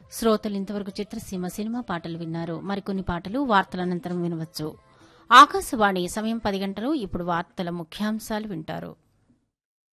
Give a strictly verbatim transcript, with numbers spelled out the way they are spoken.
శ్రోతలు ఇంతవరకు చిత్రసీమ సినిమా పాటలు విన్నారు. మరికొన్ని పాటలు వార్తల అనంతరం వినవచ్చు. ఆకాశవాణి సమయం పది గంటలు. ఇప్పుడు వార్తల ముఖ్యాంశాలు వింటారు.